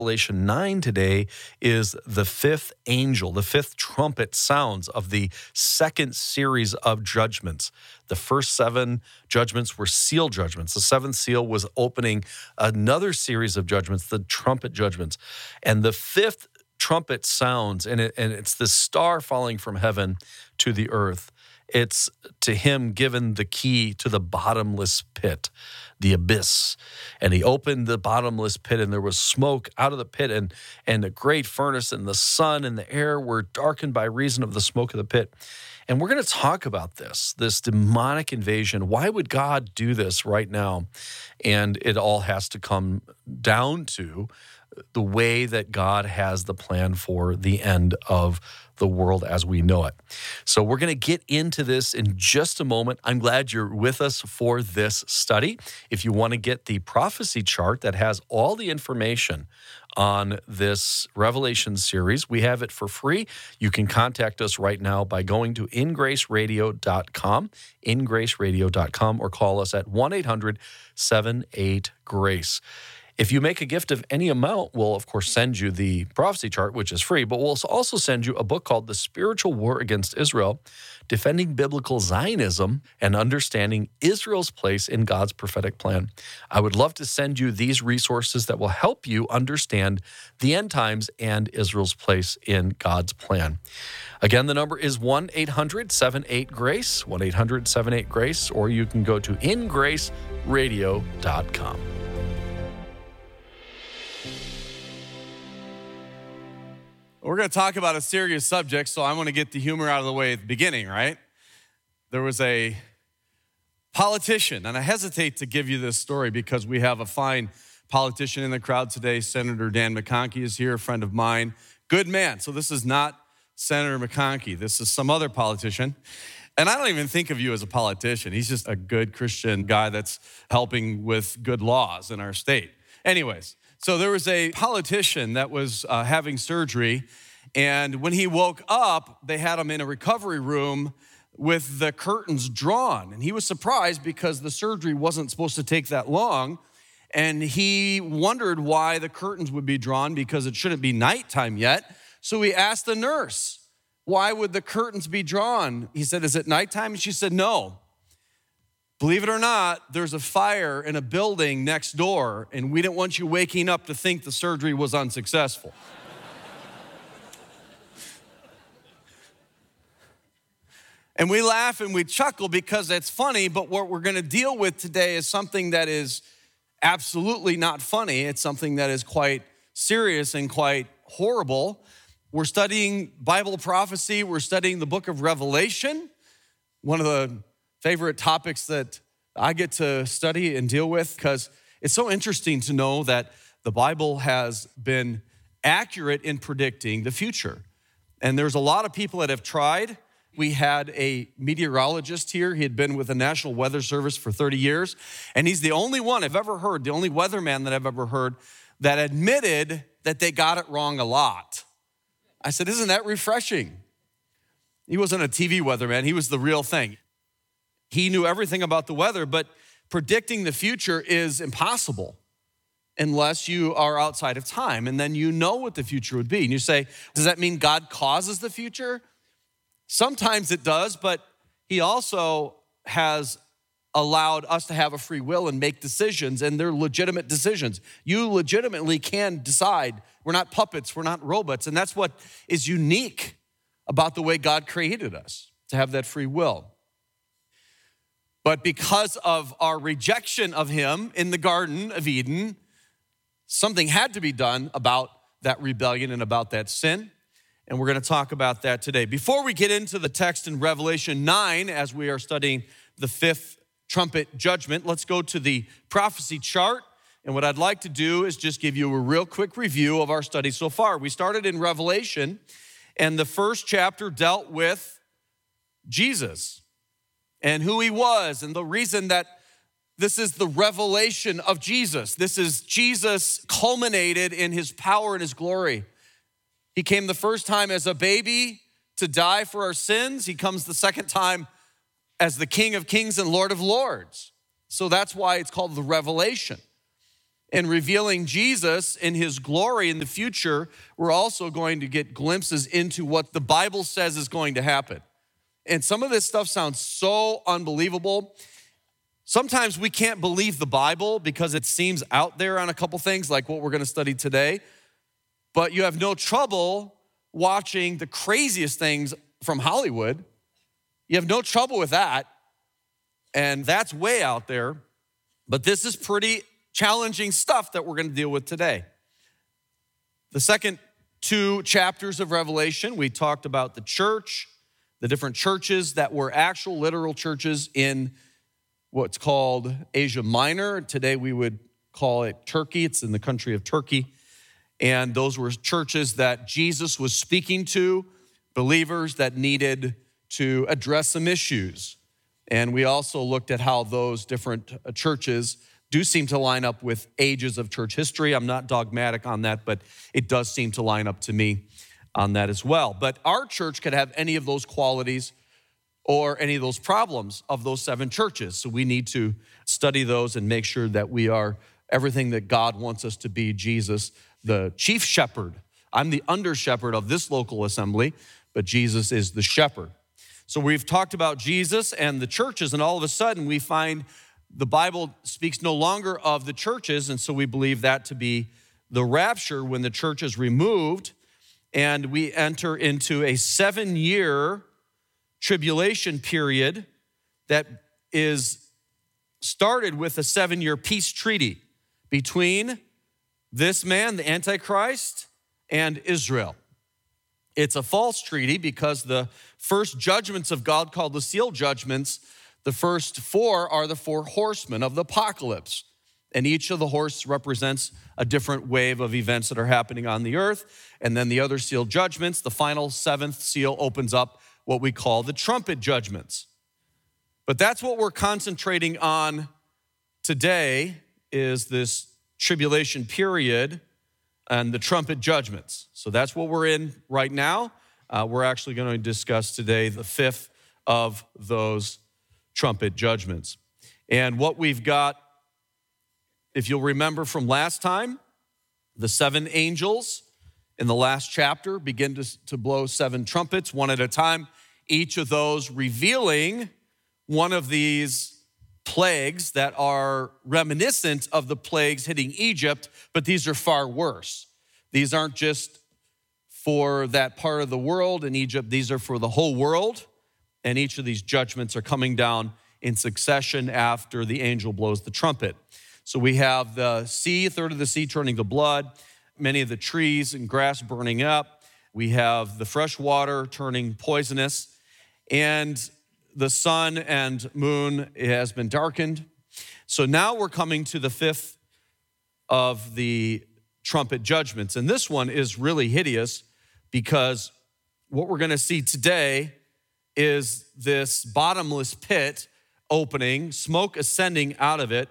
Revelation 9 today is the fifth angel, the fifth trumpet sounds of the second series of judgments. The first 7 judgments were seal judgments. The seventh seal was opening another series of judgments, the trumpet judgments. And the fifth trumpet sounds, and it's the star falling from heaven to the earth. It's to him given the key to the bottomless pit, the abyss. And he opened the bottomless pit, and there was smoke out of the pit, and a great furnace, and the sun and the air were darkened by reason of the smoke of the pit. And we're going to talk about this demonic invasion. Why would God do this right now? And it all has to come down to the way that God has the plan for the end of the world as we know it. So we're going to get into this in just a moment. I'm glad you're with us for this study. If you want to get the prophecy chart that has all the information on this Revelation series, we have it for free. You can contact us right now by going to ingraceradio.com, ingraceradio.com, or call us at 1-800-78-GRACE. If you make a gift of any amount, we'll, of course, send you the prophecy chart, which is free, but we'll also send you a book called The Spiritual War Against Israel, Defending Biblical Zionism and Understanding Israel's Place in God's Prophetic Plan. I would love to send you these resources that will help you understand the end times and Israel's place in God's plan. Again, the number is 1-800-78-GRACE, 1-800-78-GRACE, or you can go to ingraceradio.com. We're going to talk about a serious subject, so I want to get the humor out of the way at the beginning, right? There was a politician, and I hesitate to give you this story because we have a fine politician in the crowd today. Senator Dan McConkey is here, a friend of mine. Good man. So this is not Senator McConkey. This is some other politician. And I don't even think of you as a politician. He's just a good Christian guy that's helping with good laws in our state. Anyways. So there was a politician that was having surgery, and when he woke up, they had him in a recovery room with the curtains drawn. And he was surprised because the surgery wasn't supposed to take that long, and he wondered why the curtains would be drawn because it shouldn't be nighttime yet. So he asked the nurse, why would the curtains be drawn? He said, is it nighttime? And she said, no. Believe it or not, there's a fire in a building next door, and we didn't want you waking up to think the surgery was unsuccessful. And we laugh and we chuckle because that's funny, but what we're going to deal with today is something that is absolutely not funny. It's something that is quite serious and quite horrible. We're studying Bible prophecy. We're studying the book of Revelation, one of the favorite topics that I get to study and deal with because it's so interesting to know that the Bible has been accurate in predicting the future. And there's a lot of people that have tried. We had a meteorologist here. He had been with the National Weather Service for 30 years. And he's the only one I've ever heard, the only weatherman that I've ever heard that admitted that they got it wrong a lot. I said, isn't that refreshing? He wasn't a TV weatherman. He was the real thing. He knew everything about the weather, but predicting the future is impossible unless you are outside of time, and then you know what the future would be. And you say, does that mean God causes the future? Sometimes it does, but he also has allowed us to have a free will and make decisions, and they're legitimate decisions. You legitimately can decide. We're not puppets, we're not robots, and that's what is unique about the way God created us, to have that free will. But because of our rejection of him in the Garden of Eden, something had to be done about that rebellion and about that sin. And we're going to talk about that today. Before we get into the text in Revelation 9, as we are studying the fifth trumpet judgment, let's go to the prophecy chart. And what I'd like to do is just give you a real quick review of our study so far. We started in Revelation, and the first chapter dealt with Jesus and who he was, and the reason that this is the revelation of Jesus. This is Jesus culminated in his power and his glory. He came the first time as a baby to die for our sins. He comes the second time as the King of Kings and Lord of Lords. So that's why it's called the revelation. In revealing Jesus in his glory in the future, we're also going to get glimpses into what the Bible says is going to happen. And some of this stuff sounds so unbelievable. Sometimes we can't believe the Bible because it seems out there on a couple things like what we're going to study today. But you have no trouble watching the craziest things from Hollywood. You have no trouble with that. And that's way out there. But this is pretty challenging stuff that we're going to deal with today. The second 2 chapters of Revelation, we talked about the church, the different churches that were actual literal churches in what's called Asia Minor. Today we would call it Turkey. It's in the country of Turkey. And those were churches that Jesus was speaking to, believers that needed to address some issues. And we also looked at how those different churches do seem to line up with ages of church history. I'm not dogmatic on that, but it does seem to line up to me on that as well. But our church could have any of those qualities or any of those problems of those 7 churches. So we need to study those and make sure that we are everything that God wants us to be. Jesus, the chief shepherd. I'm the under shepherd of this local assembly, but Jesus is the shepherd. So we've talked about Jesus and the churches, and all of a sudden we find the Bible speaks no longer of the churches, and so we believe that to be the rapture when the church is removed, and we enter into a 7-year tribulation period that is started with a 7-year peace treaty between this man, the Antichrist, and Israel. It's a false treaty because the first judgments of God, called the seal judgments, the first 4 are the 4 horsemen of the apocalypse. And each of the horses represents a different wave of events that are happening on the earth. And then the other seal judgments, the final 7th seal opens up what we call the trumpet judgments. But that's what we're concentrating on today, is this tribulation period and the trumpet judgments. So that's what we're in right now. We're actually going to discuss today the 5th of those trumpet judgments. And what we've got, if you'll remember from last time, the 7 angels in the last chapter begin to blow 7 trumpets, one at a time, each of those revealing one of these plagues that are reminiscent of the plagues hitting Egypt, but these are far worse. These aren't just for that part of the world in Egypt, these are for the whole world. And each of these judgments are coming down in succession after the angel blows the trumpet. So we have the sea, a third of the sea turning to blood, many of the trees and grass burning up. We have the fresh water turning poisonous, and the sun and moon has been darkened. So now we're coming to the 5th of the trumpet judgments. And this one is really hideous because what we're going to see today is this bottomless pit opening, smoke ascending out of it,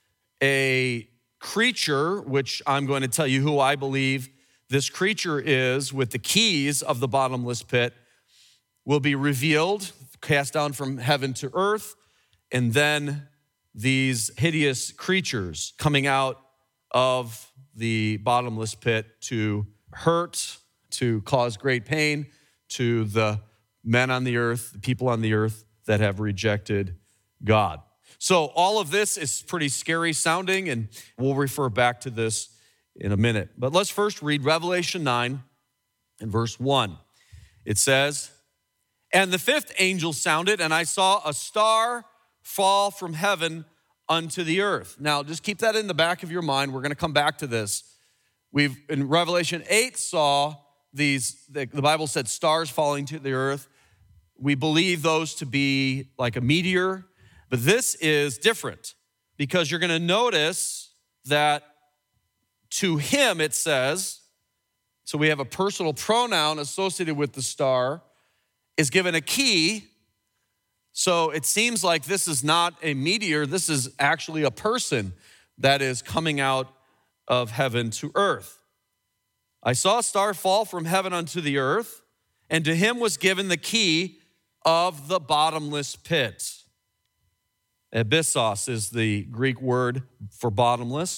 a creature, which I'm going to tell you who I believe this creature is, with the keys of the bottomless pit, will be revealed, cast down from heaven to earth, and then these hideous creatures coming out of the bottomless pit to hurt, to cause great pain to the men on the earth, the people on the earth that have rejected God. So all of this is pretty scary sounding, and we'll refer back to this in a minute. But let's first read Revelation 9 and verse 1. It says, "And the 5th angel sounded, and I saw a star fall from heaven unto the earth." Now, just keep that in the back of your mind. We're going to come back to this. We've, in Revelation 8, saw these, the Bible said stars falling to the earth. We believe those to be like a meteor, but this is different because you're going to notice that to him it says, so we have a personal pronoun associated with the star, is given a key. So it seems like this is not a meteor, this is actually a person that is coming out of heaven to earth. I saw a star fall from heaven unto the earth, and to him was given the key of the bottomless pit. Abyssos is the Greek word for bottomless.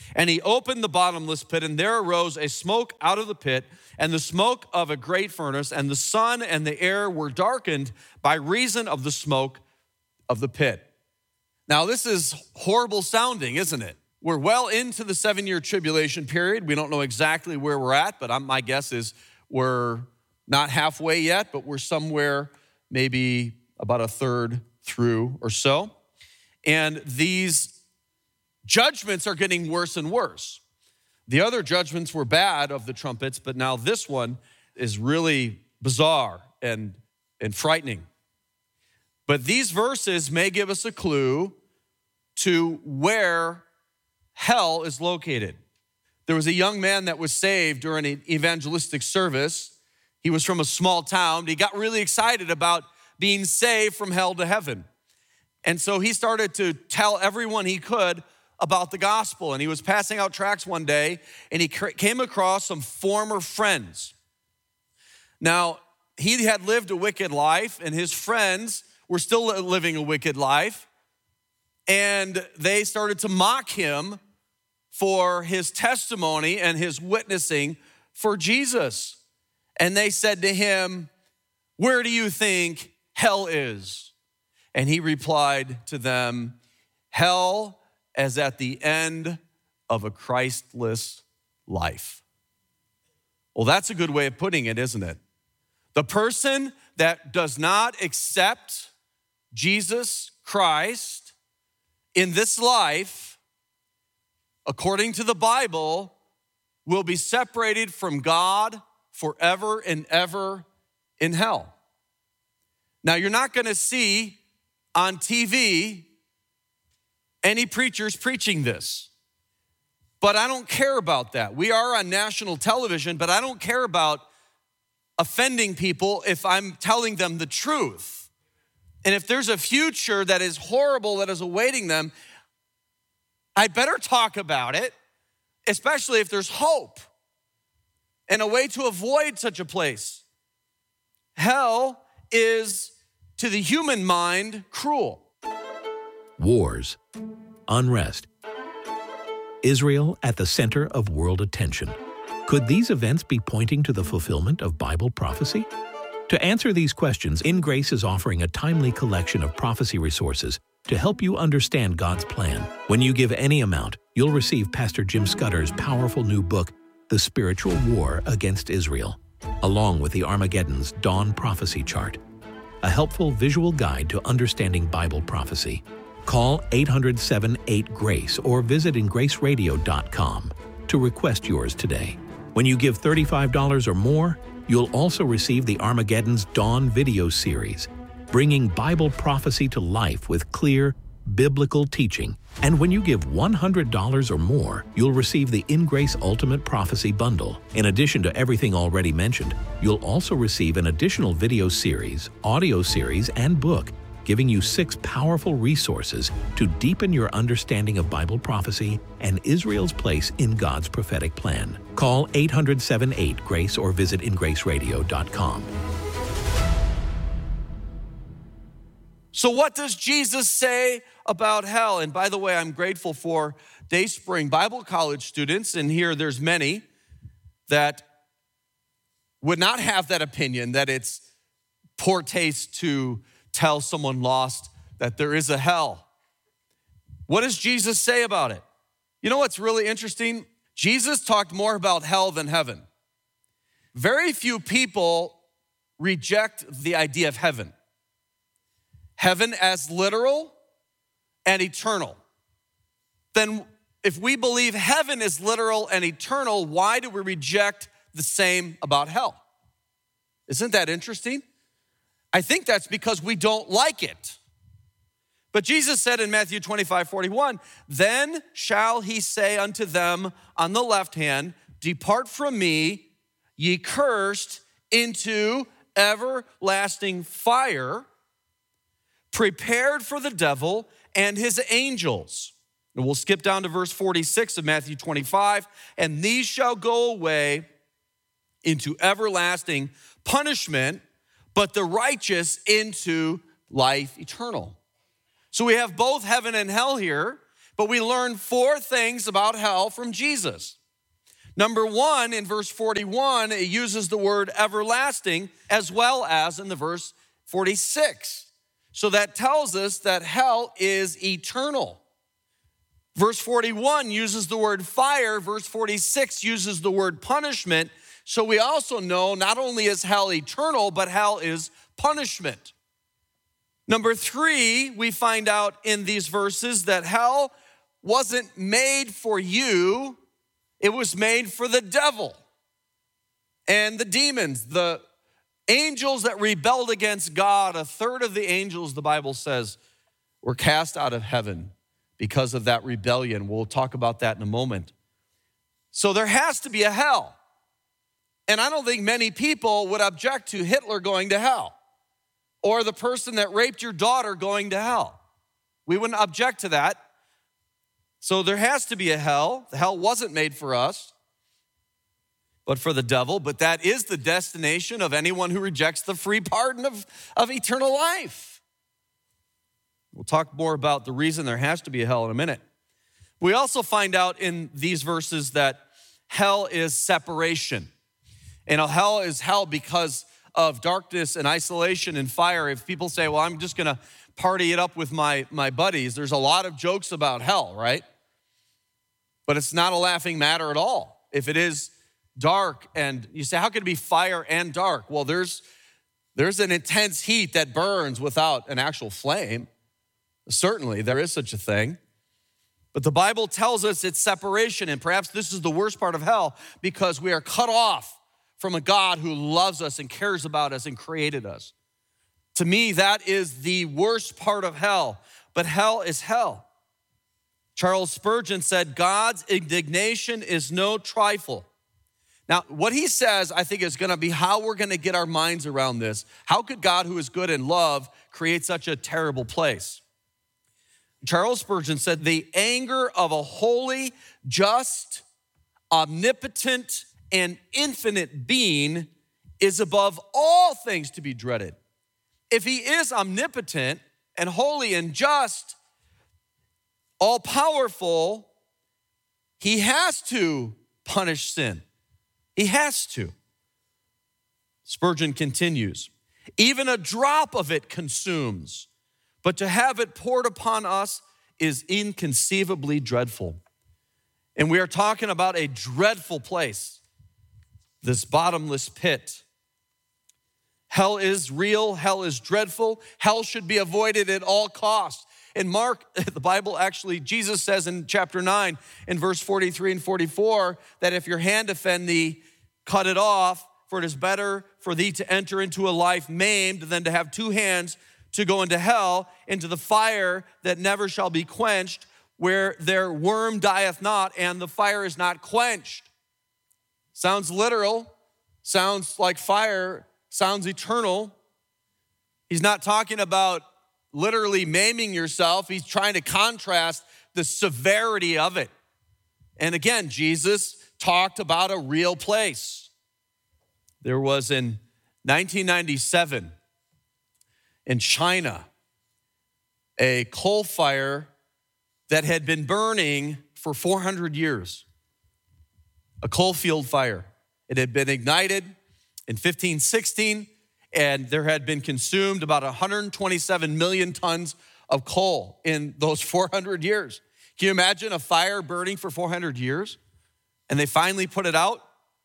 And he opened the bottomless pit, and there arose a smoke out of the pit, and the smoke of a great furnace, and the sun and the air were darkened by reason of the smoke of the pit. Now, this is horrible sounding, isn't it? We're well into the 7-year tribulation period. We don't know exactly where we're at, but my guess is we're not halfway yet, but we're somewhere maybe about a third through or so. And these judgments are getting worse and worse. The other judgments were bad of the trumpets, but now this one is really bizarre and frightening. But these verses may give us a clue to where hell is located. There was a young man that was saved during an evangelistic service. He was from a small town. He got really excited about being saved from hell to heaven. And so he started to tell everyone he could about the gospel. And he was passing out tracts one day, and he came across some former friends. Now, he had lived a wicked life, and his friends were still living a wicked life. And they started to mock him for his testimony and his witnessing for Jesus. And they said to him, "Where do you think hell is?" And he replied to them, "Hell is at the end of a Christless life." Well, that's a good way of putting it, isn't it? The person that does not accept Jesus Christ in this life, according to the Bible, will be separated from God forever and ever in hell. Now, you're not going to see on TV any preachers preaching this, but I don't care about that. We are on national television, but I don't care about offending people if I'm telling them the truth. And if there's a future that is horrible that is awaiting them, I better talk about it, especially if there's hope and a way to avoid such a place. Hell is, to the human mind, cruel. Wars, unrest, Israel at the center of world attention. Could these events be pointing to the fulfillment of Bible prophecy? To answer these questions, In Grace is offering a timely collection of prophecy resources to help you understand God's plan. When you give any amount, you'll receive Pastor Jim Scudder's powerful new book, The Spiritual War Against Israel, along with the Armageddon's Dawn Prophecy Chart, a helpful visual guide to understanding Bible prophecy. Call 800-78-GRACE or visit ingraceradio.com to request yours today. When you give $35 or more, you'll also receive the Armageddon's Dawn video series, bringing Bible prophecy to life with clear, biblical teaching. And when you give $100 or more, you'll receive the In Grace Ultimate Prophecy Bundle. In addition to everything already mentioned, you'll also receive an additional video series, audio series, and book, giving you 6 powerful resources to deepen your understanding of Bible prophecy and Israel's place in God's prophetic plan. Call 800-78-GRACE or visit ingraceradio.com. So what does Jesus say about hell? And by the way, I'm grateful for Dayspring Bible College students, and here there's many that would not have that opinion, that it's poor taste to tell someone lost that there is a hell. What does Jesus say about it? You know what's really interesting? Jesus talked more about hell than heaven. Very few people reject the idea of heaven. Heaven as literal and eternal. Then if we believe heaven is literal and eternal, why do we reject the same about hell? Isn't that interesting? I think that's because we don't like it. But Jesus said in Matthew 25:41, "Then shall he say unto them on the left hand, Depart from me, ye cursed, into everlasting fire, prepared for the devil and his angels." And we'll skip down to verse 46 of Matthew 25. "And these shall go away into everlasting punishment, but the righteous into life eternal." So we have both heaven and hell here, but we learn 4 things about hell from Jesus. Number 1, in verse 41, it uses the word everlasting, as well as in the verse 46. So that tells us that hell is eternal. Verse 41 uses the word fire. Verse 46 uses the word punishment. So we also know not only is hell eternal, but hell is punishment. Number 3, we find out in these verses that hell wasn't made for you. It was made for the devil and the demons, the angels that rebelled against God. A third of the angels, the Bible says, were cast out of heaven because of that rebellion. We'll talk about that in a moment. So there has to be a hell. And I don't think many people would object to Hitler going to hell or the person that raped your daughter going to hell. We wouldn't object to that. So there has to be a hell. The hell wasn't made for us, but for the devil. But that is the destination of anyone who rejects the free pardon of eternal life. We'll talk more about the reason there has to be a hell in a minute. We also find out in these verses that hell is separation. And hell is hell because of darkness and isolation and fire. If people say, well, I'm just going to party it up with my buddies, there's a lot of jokes about hell, right? But it's not a laughing matter at all. If it is dark and you say, how could it be fire and dark? Well, there's an intense heat that burns without an actual flame. Certainly, there is such a thing. But the Bible tells us it's separation, and perhaps this is the worst part of hell because we are cut off from a God who loves us and cares about us and created us. To me, that is the worst part of hell, but hell is hell. Charles Spurgeon said, God's indignation is no trifle. Now, what he says, I think, is going to be how we're going to get our minds around this. How could God, who is good and love, create such a terrible place? Charles Spurgeon said, the anger of a holy, just, omnipotent, and infinite being is above all things to be dreaded. If he is omnipotent and holy and just, all powerful, he has to punish sin. He has to. Spurgeon continues, even a drop of it consumes, but to have it poured upon us is inconceivably dreadful. And we are talking about a dreadful place, this bottomless pit. Hell is real. Hell is dreadful. Hell should be avoided at all costs. In Mark, the Bible actually, Jesus says in chapter 9, in verse 43 and 44, that if your hand offend thee, cut it off, for it is better for thee to enter into a life maimed than to have 2 hands to go into hell, into the fire that never shall be quenched, where their worm dieth not, and the fire is not quenched. Sounds literal, sounds like fire, sounds eternal. He's not talking about literally maiming yourself. He's trying to contrast the severity of it. And again, Jesus talked about a real place. There was in 1997 in China a coal fire that had been burning for 400 years. A coal field fire. It had been ignited in 1516, and there had been consumed about 127 million tons of coal in those 400 years. Can you imagine a fire burning for 400 years? And they finally put it out?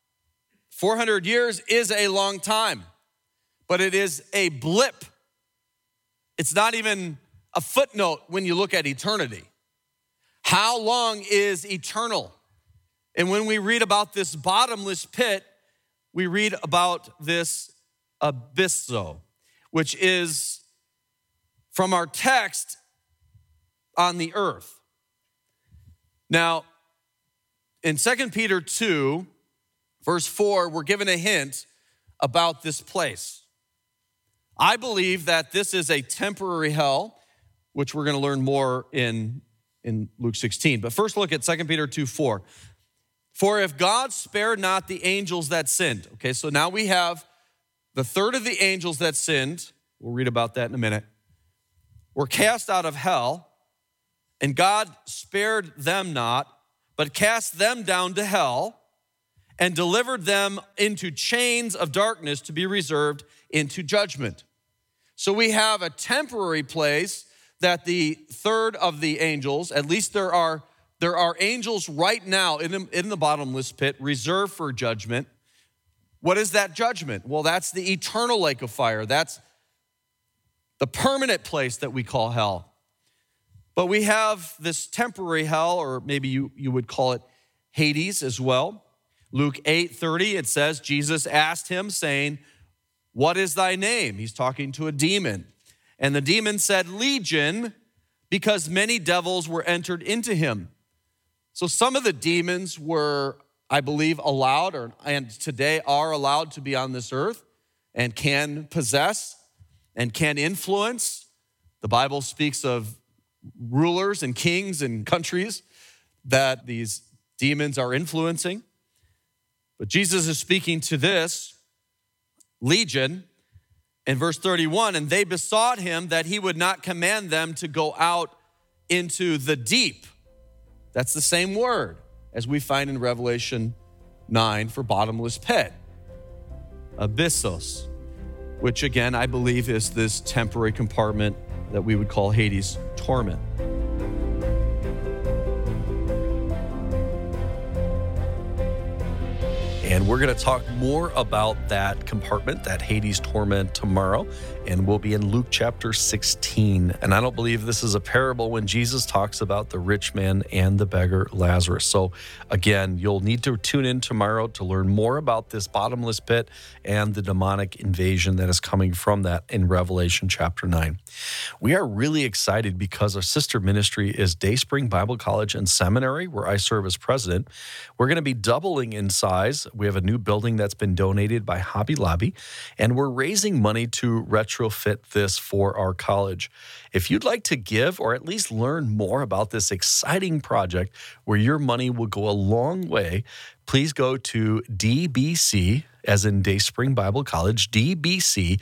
400 years is a long time, but it is a blip. It's not even a footnote when you look at eternity. How long is eternal? And when we read about this bottomless pit, we read about this abyssos, which is from our text on the earth. Now, in 2 Peter 2, verse 4, we're given a hint about this place. I believe that this is a temporary hell, which we're going to learn more in Luke 16. But first look at 2 Peter 2, 4. For if God spared not the angels that sinned. Okay, so now we have the third of the angels that sinned. We'll read about that in a minute. Were cast out of hell. And God spared them not, but cast them down to hell and delivered them into chains of darkness to be reserved into judgment. So we have a temporary place that the third of the angels, at least there are angels right now in the bottomless pit reserved for judgment. What is that judgment? Well, that's the eternal lake of fire. That's the permanent place that we call hell. But we have this temporary hell, or maybe you would call it Hades as well. Luke 8:30, it says, Jesus asked him, saying, "What is thy name?" He's talking to a demon. And the demon said, "Legion," because many devils were entered into him. So some of the demons were, I believe, allowed, and today are allowed to be on this earth and can possess and can influence. The Bible speaks of rulers and kings and countries that these demons are influencing. But Jesus is speaking to this legion in verse 31, and they besought him that he would not command them to go out into the deep. That's the same word as we find in Revelation 9 for bottomless pit. Abyssos, which again, I believe is this temporary compartment that we would call Hades' torment. And we're going to talk more about that compartment, that Hades torment, tomorrow. And we'll be in Luke chapter 16. And I don't believe this is a parable when Jesus talks about the rich man and the beggar Lazarus. So again, you'll need to tune in tomorrow to learn more about this bottomless pit and the demonic invasion that is coming from that in Revelation chapter 9. We are really excited because our sister ministry is Dayspring Bible College and Seminary, where I serve as president. We're going to be doubling in size. We have a new building that's been donated by Hobby Lobby, and we're raising money to retrofit this for our college. If you'd like to give or at least learn more about this exciting project where your money will go a long way, please go to DBC, as in Dayspring Bible College, dbc.edu.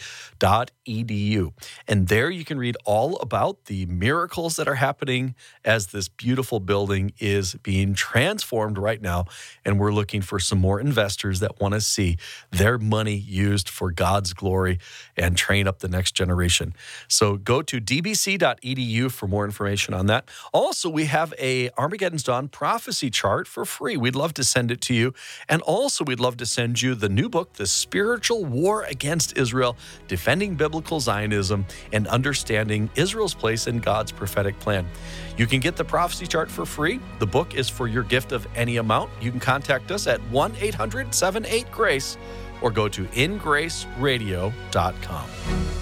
And there you can read all about the miracles that are happening as this beautiful building is being transformed right now. And we're looking for some more investors that want to see their money used for God's glory and train up the next generation. So go to dbc.edu for more information on that. Also, we have a Armageddon's Dawn prophecy chart for free. We'd love to send it to you. And also, we'd love to send you the new book, The Spiritual War Against Israel, Defending Biblical Zionism and Understanding Israel's Place in God's Prophetic Plan. You can get the prophecy chart for free. The book is for your gift of any amount. You can contact us at 1-800-78-GRACE or go to ingraceradio.com.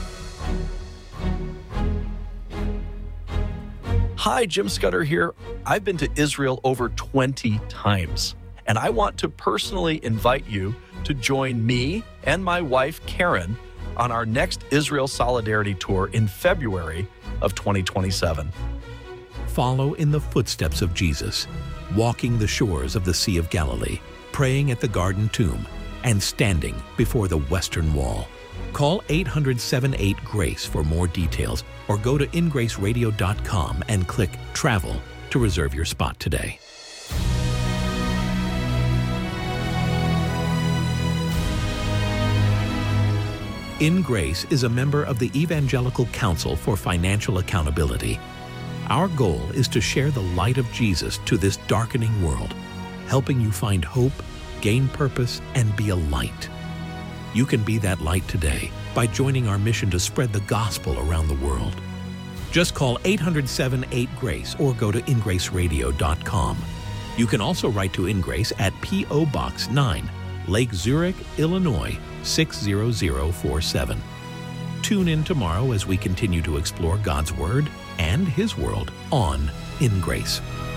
Hi, Jim Scudder here. I've been to Israel over 20 times. And I want to personally invite you to join me and my wife, Karen, on our next Israel Solidarity Tour in February of 2027. Follow in the footsteps of Jesus, walking the shores of the Sea of Galilee, praying at the Garden Tomb, and standing before the Western Wall. Call 800-78-GRACE for more details or go to ingraceradio.com and click Travel to reserve your spot today. In Grace is a member of the Evangelical Council for Financial Accountability. Our goal is to share the light of Jesus to this darkening world, helping you find hope, gain purpose, and be a light. You can be that light today by joining our mission to spread the gospel around the world. Just call 800-78-GRACE or go to ingraceradio.com. You can also write to InGrace at P.O. Box 9, Lake Zurich, Illinois, 60047. Tune in tomorrow as we continue to explore God's Word and His world on In Grace.